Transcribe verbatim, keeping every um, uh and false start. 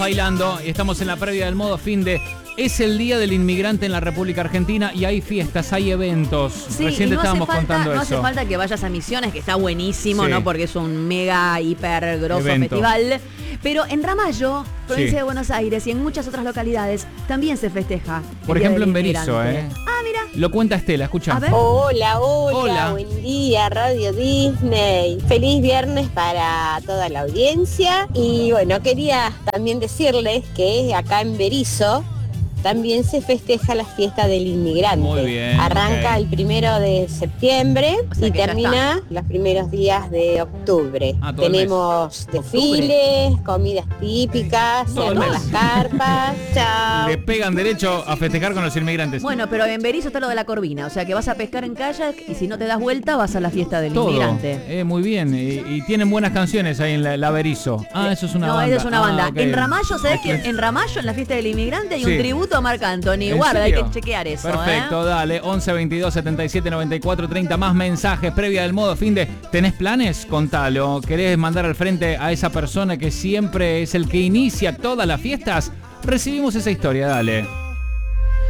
Bailando y estamos en la previa del modo fin de... Es el Día del Inmigrante en la República Argentina y hay fiestas, hay eventos. Sí, Recién y te no estábamos hace falta, contando no eso. hace falta que vayas a Misiones, que está buenísimo, Sí. ¿no? Porque es un mega, hiper grosso Evento. festival. Pero en Ramallo, provincia Sí. de Buenos Aires y en muchas otras localidades también se festeja. Por el Día ejemplo, del en Berisso, Inmigrante. ¿eh? Ah, mira. Lo cuenta Estela, escucha. A ver. Hola, hola, Hola. buen día, Radio Disney. Feliz viernes para toda la audiencia. Y bueno, quería también decirles que acá en Berisso también se festeja la fiesta del inmigrante. Muy bien, Arranca ok. el primero de septiembre O sea y que ya termina los primeros días de octubre. Ah, todo el Tenemos desfiles, comidas típicas, se Todo el arman mes. las carpas. Chao. Le pegan derecho a festejar con los inmigrantes. Bueno, pero en Berisso está lo de la corvina, o sea que vas a pescar en kayak y si no te das vuelta vas a la fiesta del Todo. inmigrante. Eh, muy bien. Y, y tienen buenas canciones ahí en la, la Berisso. Ah, eso es una no, banda. esa es una Ah, banda. ok. En Ramallo, ¿sabes Es que en Ramallo, en la fiesta del inmigrante, hay Sí. un tributo a Marc Anthony? ¿En Guarda, hay serio? que chequear eso. Perfecto, ¿eh? dale. once veintidós setenta y siete noventa y cuatro treinta más mensajes previa del modo fin de... ¿Tenés planes? Contalo. ¿Querés mandar al frente a esa persona que siempre es el que inicia todas las fiestas? Recibimos esa historia, dale.